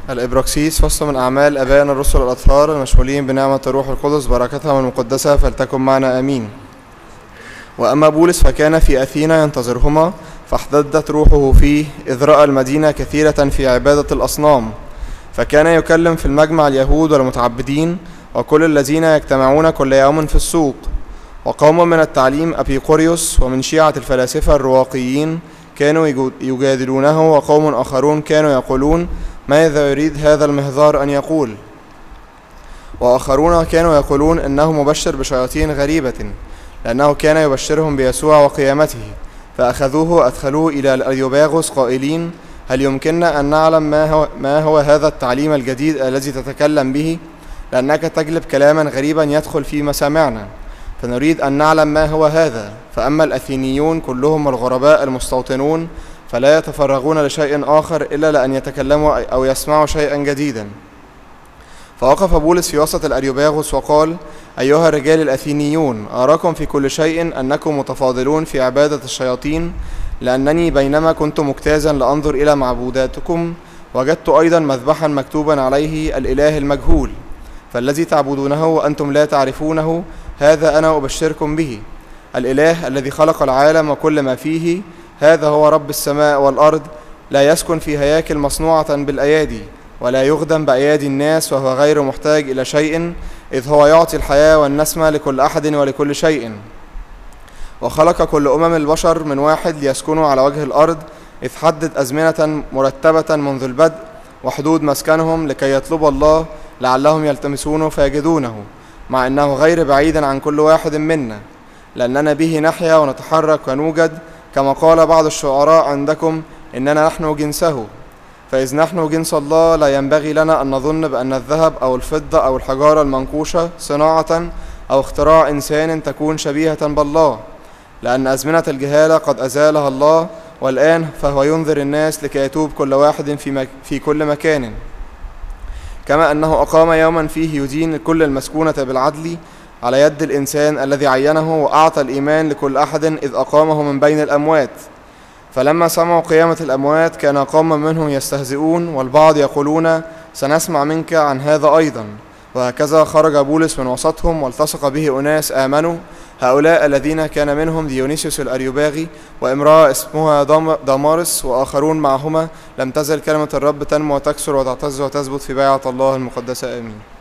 الإبراكسيس فصل من أعمال آبائنا الرسل الأطهار المشمولين بنعمة الروح القدس بركتهم المقدسة فلتكن معنا آمين. وأما بولس فكان في أثينا ينتظرهما، فاحتدت روحه فيه إذ رأى المدينة كثيرة في عبادة الأصنام، فكان يكلم في المجمع اليهود والمتعبدين وكل الذين يجتمعون كل يوم في السوق. وقوم من التعليم أبيقوريوس ومن شيعة الفلاسفة الرواقيين كانوا يجادلونه، وقوم آخرون كانوا يقولون ماذا يريد هذا المهذار أن يقول؟ وآخرون كانوا يقولون إنه مبشر بشياطين غريبة، لأنه كان يبشرهم بيسوع وقيامته. فأخذوه أدخلوه إلى الأريوباغوس قائلين هل يمكننا أن نعلم ما هو هذا التعليم الجديد الذي تتكلم به؟ لأنك تجلب كلاما غريبا يدخل في مسامعنا، فنريد أن نعلم ما هو هذا. فأما الأثينيون كلهم الغرباء المستوطنون فلا يتفرغون لشيء آخر إلا لأن يتكلموا أو يسمعوا شيئا جديدا. فوقف بولس في وسط الأريوباغوس وقال أيها الرجال الأثينيون، أراكم في كل شيء أنكم متفاضلون في عبادة الشياطين، لأنني بينما كنت مجتازا لأنظر إلى معبوداتكم وجدت أيضا مذبحا مكتوبا عليه الإله المجهول، فالذي تعبدونه وأنتم لا تعرفونه هذا أنا أبشركم به. الإله الذي خلق العالم وكل ما فيه، هذا هو رب السماء والأرض، لا يسكن في هياكل مصنوعة بالأيادي، ولا يخدم بأيادي الناس، وهو غير محتاج إلى شيء، إذ هو يعطي الحياة والنسمة لكل أحد ولكل شيء. وخلق كل البشر من واحد ليسكنوا على وجه الأرض، إذ حدد أزمنة مرتبة منذ البدء وحدود مسكنهم لكي يطلب الله لعلهم يلتمسونه فيجدونه، مع أنه غير بعيد عن كل واحد منا، لأننا به نحيا ونتحرك ونوجد، كما قال بعض الشعراء عندكم إننا نحن جنسه. فإذ نحن جنس الله لا ينبغي لنا أن نظن بأن الذهب أو الفضة أو الحجارة المنقوشة صناعة أو اختراع إنسان تكون شبيهة بالله، لأن أزمنة الجهالة قد أزالها الله، والآن فهو ينذر الناس لكي يتوب كل واحد في كل مكان، كما أنه أقام يوما فيه يدين كل المسكونة بالعدل على يد الإنسان الذي عينه، وأعطى الإيمان لكل أحد إذ أقامه من بين الأموات. فلما سمعوا قيامة الأموات كان قوم منهم يستهزئون، والبعض يقولون سنسمع منك عن هذا أيضا. وهكذا خرج بولس من وسطهم والتصق به أناس آمنوا، هؤلاء الذين كان منهم ديونيسيوس الأريوباغي وامرأة اسمها دامارس وآخرون معهما. لم تزل كلمة الرب تنمو وتكثر وتعتز وتثبت في بيعة الله المقدسة. آمين.